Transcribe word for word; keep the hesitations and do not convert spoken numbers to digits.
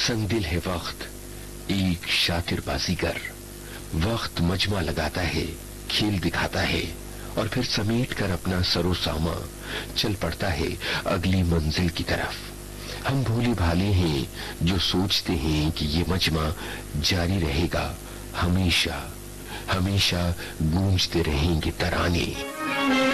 संगदिल है वक्त, एक शातिर बाजीगर। वक्त मजमा लगाता है, खेल दिखाता है और फिर समेट कर अपना सरो सामा चल पड़ता है अगली मंजिल की तरफ। हम भोले भाले हैं जो सोचते हैं कि ये मजमा जारी रहेगा, हमेशा हमेशा गूंजते रहेंगे तराने।